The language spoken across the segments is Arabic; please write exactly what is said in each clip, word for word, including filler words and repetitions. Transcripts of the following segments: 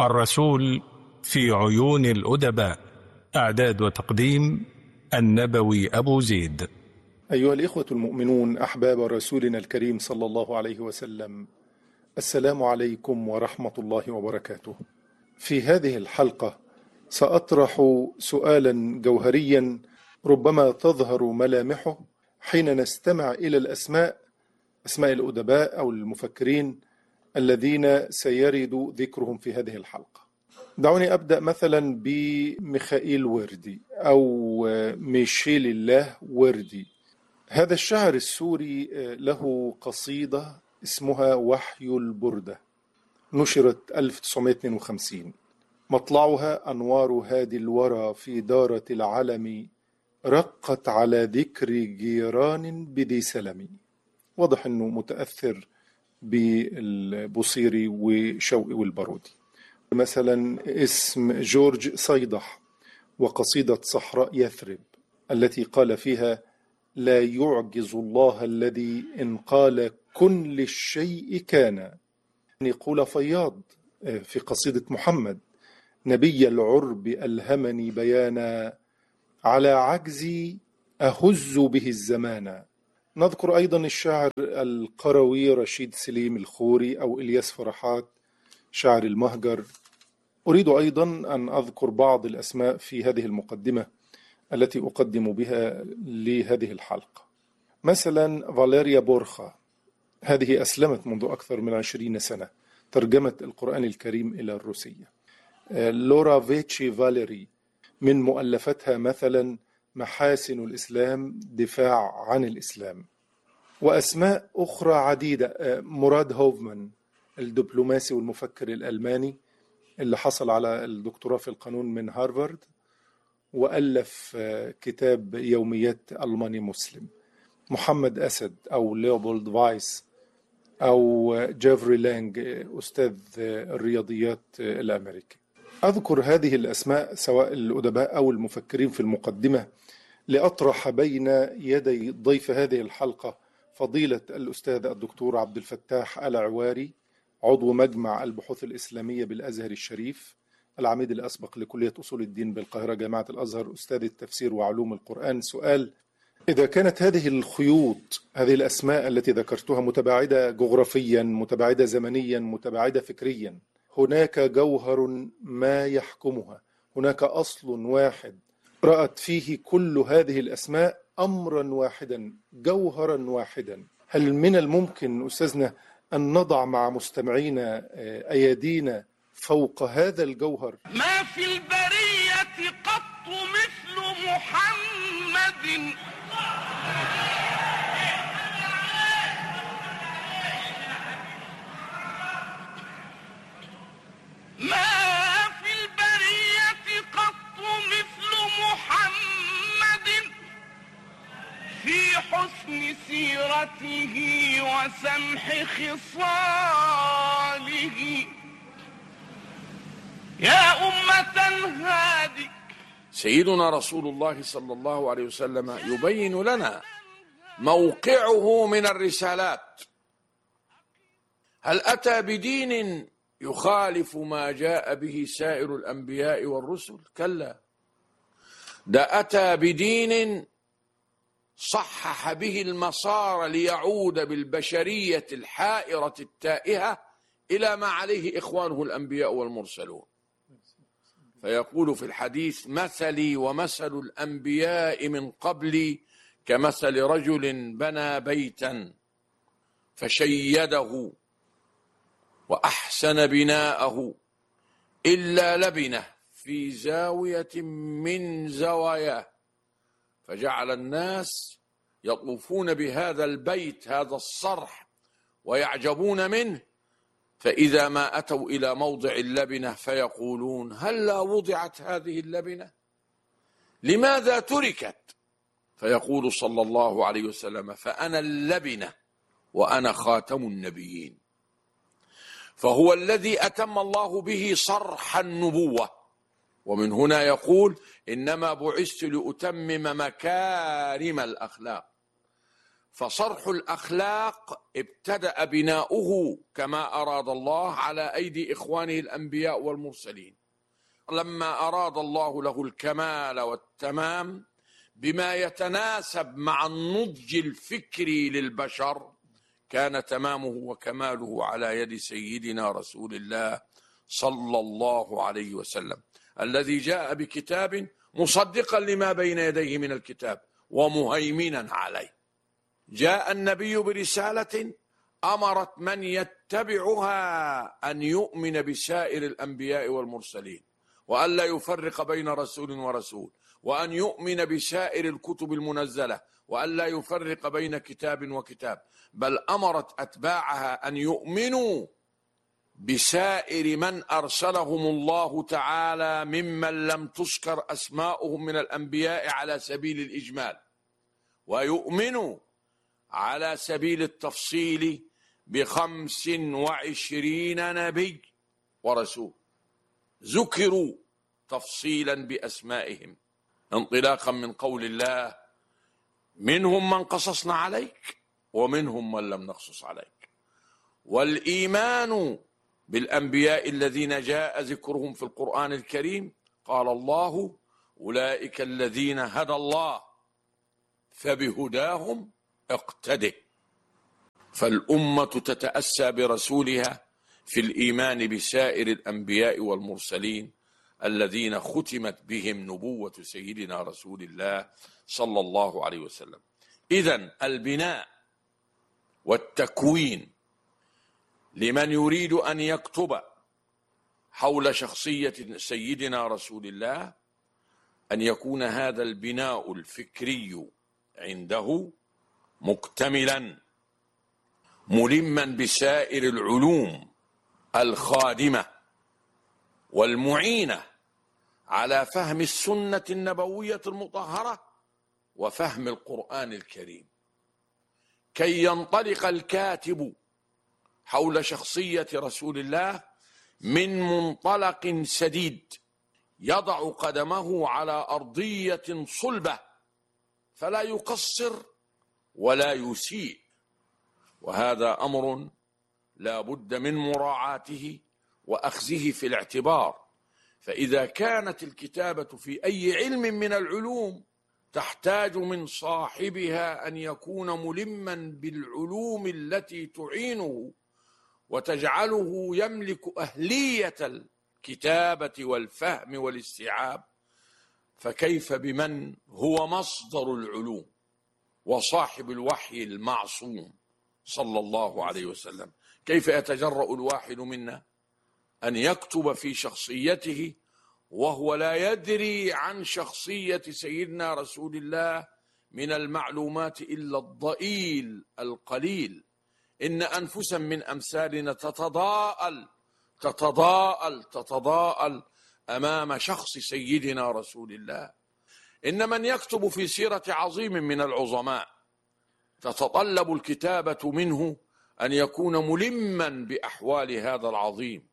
الرسول في عيون الأدباء. إعداد وتقديم النبوي أبو زيد. أيها الإخوة المؤمنون أحباب رسولنا الكريم صلى الله عليه وسلم، السلام عليكم ورحمة الله وبركاته. في هذه الحلقة سأطرح سؤالا جوهريا ربما تظهر ملامحه حين نستمع إلى الأسماء أسماء الأدباء أو المفكرين الذين سيرد ذكرهم في هذه الحلقة. دعوني أبدأ مثلا بميخائيل وردي أو ميشيل الله وردي. هذا الشاعر السوري له قصيدة اسمها وحي البردة، نشرت ألف وتسعمائة واثنين وخمسين. مطلعها أنوار هادي الورى في دارة العلم، رقت على ذكر جيران بذي سلم. واضح أنه متأثر بالبصيري وشوقي والبارودي. مثلا اسم جورج صيدح وقصيدة صحراء يثرب التي قال فيها: لا يعجز الله الذي إن قال كن للشيء كان. يقول فياض في قصيدة محمد: نبي العرب ألهمني بيانا، على عجزي أهز به الزمان. نذكر أيضا الشاعر القروي رشيد سليم الخوري أو إلياس فرحات شاعر المهجر. أريد أيضا أن أذكر بعض الأسماء في هذه المقدمة التي أقدم بها لهذه الحلقة. مثلا فاليريا بورخا، هذه أسلمت منذ أكثر من عشرين سنة، ترجمت القرآن الكريم إلى الروسية. لورا فيتشي فاليري من مؤلفتها مثلا محاسن الإسلام، دفاع عن الإسلام. وأسماء أخرى عديدة. مراد هوفمان الدبلوماسي والمفكر الألماني اللي حصل على الدكتوراه في القانون من هارفارد وألف كتاب يوميات ألماني مسلم. محمد أسد أو ليوبولد فايس أو جيفري لانج أستاذ الرياضيات الأمريكي. أذكر هذه الأسماء سواء الأدباء أو المفكرين في المقدمة لأطرح بين يدي ضيف هذه الحلقة فضيلة الأستاذ الدكتور عبد الفتاح العواري، عضو مجمع البحوث الإسلامية بالأزهر الشريف، العميد الأسبق لكلية أصول الدين بالقاهرة جامعة الأزهر، أستاذ التفسير وعلوم القرآن. سؤال: إذا كانت هذه الخيوط، هذه الأسماء التي ذكرتها متباعدة جغرافيا، متباعدة زمنيا، متباعدة فكريا، هناك جوهر ما يحكمها، هناك أصل واحد رأت فيه كل هذه الأسماء أمرا واحدا، جوهرا واحدا. هل من الممكن أستاذنا أن نضع مع مستمعينا أيدينا فوق هذا الجوهر؟ ما في البرية قط مثل محمد، ما في البرية قط مثل محمد، في حسن سيرته وسمح خصاله. يا أمة هادي. سيدنا رسول الله صلى الله عليه وسلم يبين لنا موقعه من الرسالات. هل أتى بدين يخالف ما جاء به سائر الأنبياء والرسل؟ كلا، ده أتى بدين صحح به المسار ليعود بالبشرية الحائرة التائهة إلى ما عليه إخوانه الأنبياء والمرسلون. فيقول في الحديث: مثلي ومثل الأنبياء من قبلي كمثل رجل بنى بيتا فشيده وأحسن بناءه إلا لبنه في زاوية من زواياه، فجعل الناس يطوفون بهذا البيت، هذا الصرح، ويعجبون منه، فإذا ما أتوا إلى موضع اللبنة فيقولون: هلا وضعت هذه اللبنة؟ لماذا تركت؟ فيقول صلى الله عليه وسلم: فأنا اللبنة وأنا خاتم النبيين. فهو الذي أتم الله به صرح النبوة، ومن هنا يقول: إنما بعثت لأتمم مكارم الأخلاق. فصرح الأخلاق ابتدأ بناؤه كما أراد الله على أيدي إخوانه الأنبياء والمرسلين. لما أراد الله له الكمال والتمام بما يتناسب مع النضج الفكري للبشر، كان تمامه وكماله على يد سيدنا رسول الله صلى الله عليه وسلم، الذي جاء بكتاب مصدقا لما بين يديه من الكتاب ومهيمنا عليه. جاء النبي برسالة أمرت من يتبعها أن يؤمن بسائر الأنبياء والمرسلين، وأن لا يفرق بين رسول ورسول، وأن يؤمن بسائر الكتب المنزلة، وأن لا يفرق بين كتاب وكتاب، بل أمرت أتباعها أن يؤمنوا بسائر من أرسلهم الله تعالى ممن لم تذكر أسماؤهم من الأنبياء على سبيل الإجمال، ويؤمنوا على سبيل التفصيل بخمس وعشرين نبي ورسول ذكروا تفصيلا بأسمائهم، انطلاقا من قول الله: منهم من قصصنا عليك ومنهم من لم نقصص عليك. والإيمان بالأنبياء الذين جاء ذكرهم في القرآن الكريم، قال الله: أولئك الذين هدى الله فبهداهم اقتده. فالأمة تتأسى برسولها في الإيمان بسائر الأنبياء والمرسلين الذين ختمت بهم نبوة سيدنا رسول الله صلى الله عليه وسلم. إذن البناء والتكوين لمن يريد أن يكتب حول شخصية سيدنا رسول الله أن يكون هذا البناء الفكري عنده مكتملا ملما بسائر العلوم الخادمة والمعينة على فهم السنة النبوية المطهرة وفهم القرآن الكريم، كي ينطلق الكاتب حول شخصية رسول الله من منطلق سديد يضع قدمه على أرضية صلبة، فلا يقصر ولا يسيء. وهذا أمر لا بد من مراعاته وأخذه في الاعتبار. فإذا كانت الكتابة في أي علم من العلوم تحتاج من صاحبها أن يكون ملما بالعلوم التي تعينه وتجعله يملك أهلية الكتابة والفهم والاستيعاب، فكيف بمن هو مصدر العلوم وصاحب الوحي المعصوم صلى الله عليه وسلم؟ كيف يتجرأ الواحد منا أن يكتب في شخصيته وهو لا يدري عن شخصية سيدنا رسول الله من المعلومات إلا الضئيل القليل؟ إن أنفسا من أمثالنا تتضاءل تتضاءل تتضاءل أمام شخص سيدنا رسول الله. إن من يكتب في سيرة عظيم من العظماء تتطلب الكتابة منه أن يكون ملما بأحوال هذا العظيم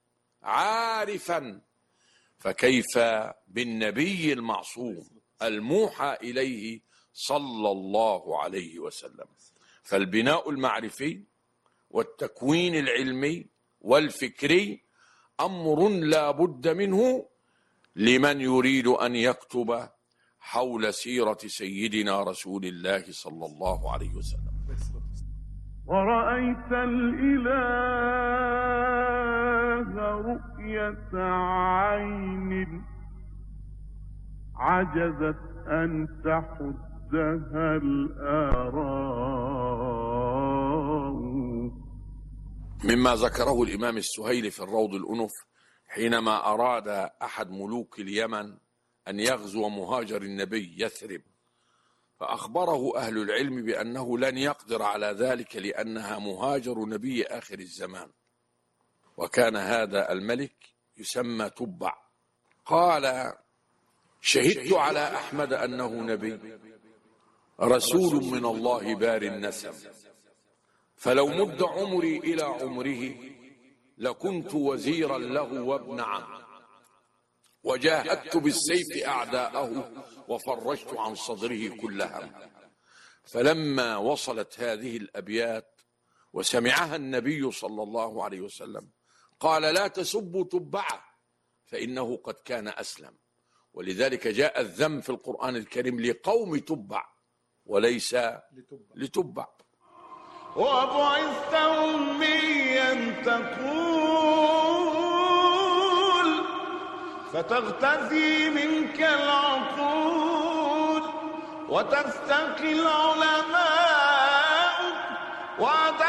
عارفا، فكيف بالنبي المعصوم الموحى إليه صلى الله عليه وسلم؟ فالبناء المعرفي والتكوين العلمي والفكري أمر لا بد منه لمن يريد أن يكتب حول سيرة سيدنا رسول الله صلى الله عليه وسلم. ورأيت الإله رؤية عين عجزت أن تحدها الآراء. مما ذكره الإمام السهيلي في الروض الأنف حينما أراد أحد ملوك اليمن أن يغزو مهاجر النبي يثرب، فأخبره أهل العلم بأنه لن يقدر على ذلك لأنها مهاجر نبي آخر الزمان، وكان هذا الملك يسمى تبع. قال: شهدت على أحمد أنه نبي رسول من الله بار النسب، فلو مد عمري إلى عمره لكنت وزيرا له وابن عم، وجاهدت بالسيف أعداءه وفرجت عن صدره كل هم، فلما وصلت هذه الأبيات وسمعها النبي صلى الله عليه وسلم قال لا تسبوا تبعه فإنه قد كان أسلم. ولذلك جاء الذم في القرآن الكريم لقوم تبع وليس لتبع. وبعثت أميا تقول فتغتزي منك العقول وتستقي العلماء وعد